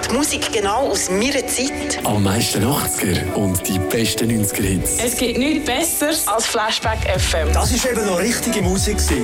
Die Musik genau aus meiner Zeit. Am meisten 80er und die besten 90er-Hits. Es gibt nichts Besseres als Flashback FM. Das war eben noch richtige Musik.